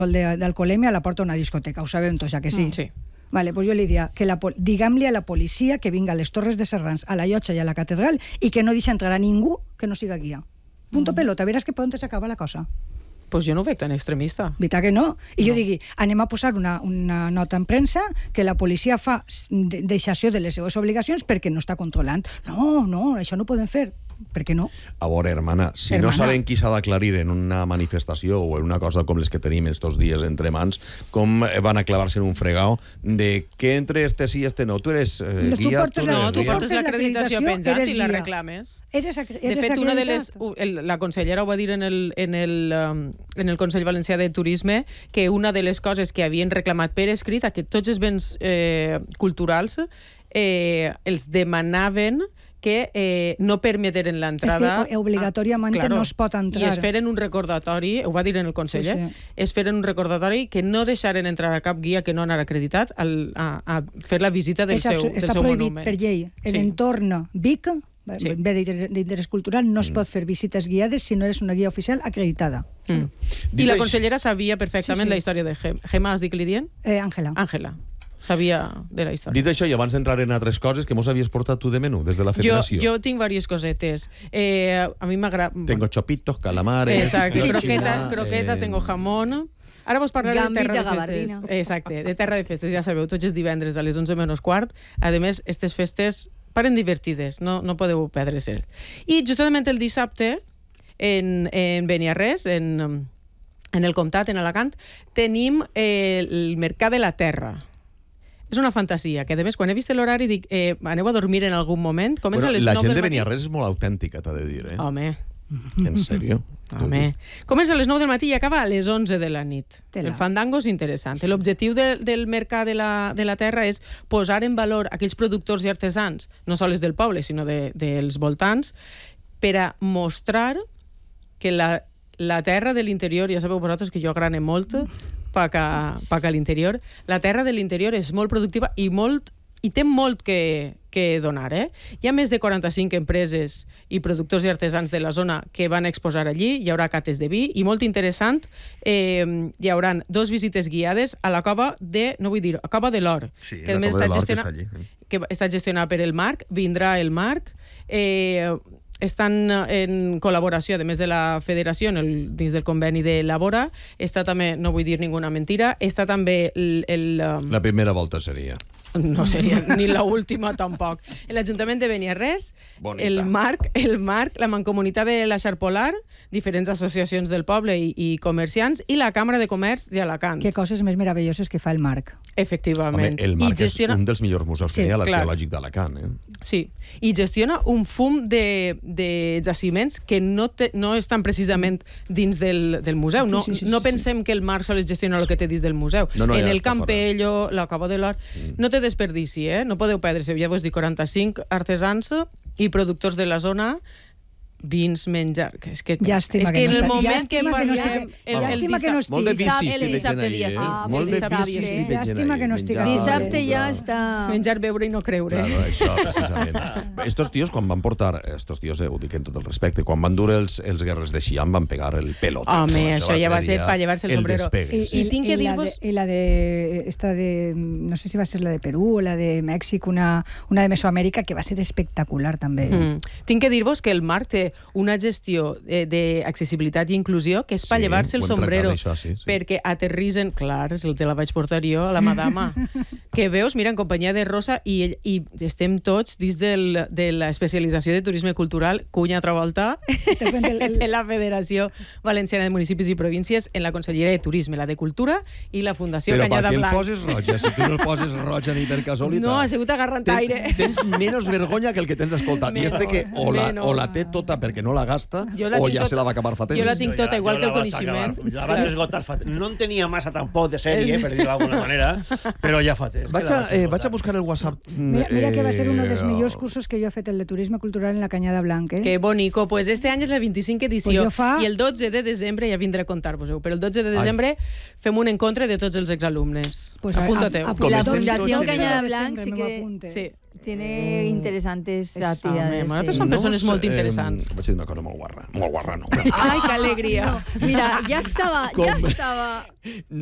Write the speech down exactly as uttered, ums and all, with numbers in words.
d'alcoholèmia a la porta d'una discoteca, ho sabem tots, ja que sí. Mm, sí. Vale, pues jo li diria que la, diguem-li a la policia que vinga a les Torres de Serrans, a la Llotja i a la Catedral i que no deixa entrar a ningú que no siga guia. Punto mm. pelota, veràs que per on s'acaba la cosa. Pues jo no ho veig tan extremista. Veritat que no? I no. Jo digui, anem a posar una, una nota en premsa que la policia fa deixació de les seves obligacions perquè no està controlant. No, no, això no ho podem fer. Per què no? A veure, hermana, si hermana. no saben qui s'ha d'aclarir en una manifestació o en una cosa com les que tenim estos dies entre mans, com van a clavar-se en un fregao de que entre este sí, este no. Tu eres eh, no, guia... Tu tu no, eres tu guia. portes l'acreditació penjat i la reclames. Eres, eres de fet, una de les, el, la consellera ho va dir en el, en, el, um, en el Consell Valencià de Turisme, que una de les coses que havien reclamat per escrit, que tots els béns eh, culturals eh, els demanaven que eh, no permeteren l'entrada... És que obligatòriament claro, no es pot entrar. I es feren un recordatori, ho va dir en el Consell, sí, sí. Eh? Es feren un recordatori que no deixaren entrar a cap guia que no anara acreditat al, a, a fer la visita del és seu, absurd, del està seu prohibit monument. Per llei. Sí. L'entorn Vic, sí. bé d'interès cultural, no es pot fer visites guiades si no eres una guia oficial acreditada. Mm. I la consellera sabia perfectament sí, sí. la història de Gema. Gema, has dit que li dient? Eh, Àngela. Àngela. Sabia de la història. Dit això, i abans d'entrar en altres coses, que mos havies portat tu de menú des de la federació? Jo, jo tinc diverses cosetes. Eh, a mi m'agrada... Tengo chopitos, calamares... Exacte, sí. croquetas, croquetas, eh... tengo jamón... Ara vos parlaré Gambit de Terra de de Festes. Exacte, de Terra de Festes, ja sabeu, tots els divendres a les onze menys quart. A més, aquestes festes paren divertides, no, no podeu perdre-se. I justament el dissabte, en, en Beniarrés, en, en el Comtat, en Alacant, tenim eh, el Mercat de la Terra. És una fantasia, que a més, quan he vist l'horari dic, eh, aneu a dormir en algun moment? Comença bueno, a les la nou gent del de matí. Beniarrés és molt autèntica, t'ha de dir, eh? Home. En sèrio? Home. Comença a les nou del matí i acaba a les onze de la nit. Tela. El fandango és interessant. L'objectiu de, del Mercat de la, de la Terra és posar en valor aquells productors i artesans, no sols del poble, sinó de, dels voltants, per a mostrar que la, la terra de l'interior, ja sabeu vosaltres que jo agrane molt, pa que, pa que a l'interior, la terra de l'interior és molt productiva i molt i té molt que, que donar. Eh? Hi ha més de quaranta-cinc empreses i productors i artesans de la zona que van exposar allí, hi haurà cates de vi, i molt interessant, eh, hi haurà dos visites guiades a la cova de, no vull dir, a cova de l'Or, sí, que, la més cova està de l'Or gestiona, que està allí. que està gestionada per el Marc, vindrà el Marc, eh, estan en col·laboració, a més de la federació, en el, dins del conveni de Labora, està també, no vull dir ninguna mentira, està també el... el um... La primera volta seria. No seria ni l'última tampoc. L'Ajuntament de Beniarrés, Bonita. el Marc, el Marc, la Mancomunitat de la Xarpolar, diferents associacions del poble i, i comerciants, i la Càmera de Comerç d'Alacant. Que coses més meravelloses que fa el Marc. Efectivament. Home, el Marc gestiona... és un dels millors museus sí, que hi ha a clar. l'arqueològic d'Alacant. Eh? Sí, i gestiona un fum de, de jaciments que no, te, no estan precisament dins del, del museu. No, sí, sí, sí, no sí, pensem sí. que el Marc sols gestiona el que té dins del museu. No, no, en ja el Campello, fora. la Cova de l'Or... Mm. No té desperdici, eh? No podeu perdre-se. Ja vos dic, quaranta-cinc artesans i productors de la zona, vins, menjar... Que és que, llàstima és que, que en el no moment estigui. que parlem... Llàstima que no estigui. Molt de bicis el que veig dissabte ahí, dia eh? sis. Ah, Molt de dissabte. bicis que veig Llàstima que no estigui. Dissabte ja està... Menjar, beure i no creure. Claro, això, precisament. Estos tios, quan van portar... Estos tios, eh, ho dic en tot el respecte, quan van dur els, els guerrers de Xi'an, van pegar el pelota. Home, això ja va ser per llevar-se el sombrero. despegue, I, sí. i, tinc que i, la dir-vos- de, I la de... Esta de... No sé si va ser la de Perú o la de Mèxic, una, una de Mesoamèrica, que va ser espectacular, també. Mm. Tinc que dir-vos que el Marc té una gestió eh, d'accessibilitat i inclusió que és per Sí, llevar-se el ho hem sombrero, tractat, això, sí, sí. perquè aterrissen, clar, és el que la vaig portar jo a la madama, que veus, mira, en companyia de Rosa, i, ell, i estem tots dins del, de l'especialització de turisme cultural, Cunya Travolta, el, el... de la Federació Valenciana de Municipis i Províncies, en la Conselleria de Turisme, la de Cultura i la Fundació Però per Canyada què el Blanc. poses roja? Si tu no el poses roja ni per casualitat. No, ha sigut agarrant Ten, aire. Tens menys vergonya que el que tens escoltat. I este que o la, Menys. o la té tota perquè no la gasta, Jo la o tinc ja tot- se la va acabar fa temps. jo la tinc tota, igual jo que el la vaig coneixement. acabar, la vaig esgotar fa... No en tenia massa tampoc de sèrie, per dir-ho d'alguna manera, però ja fa temps. Vaig que a, la eh, esgotar. vaig a buscar el WhatsApp. Mira, mira que va ser uno dels eh, millors cursos que jo he fet, el de turisme cultural en la Canyada Blanc, eh? Que bonico. Pues este any és la vint-i-cinc edició. Pues jo fa- I el dotze de desembre ja vindré a contar-vos-ho. Però el dotze de desembre fem un encontre de tots els exalumnes. Pues a- Apunta-teu. a- a- Com La estem Fundació tots en Canyada desembre, Blanc sí me que... m'apunte. Sí. Tiene interesantes Eso, actividades. home, nosaltres sí. som persones sé, molt eh, interessants. Vaig dir una cosa molt guarra. Molt guarra, no. Ai, que alegria. Mira, ya estaba, ya estaba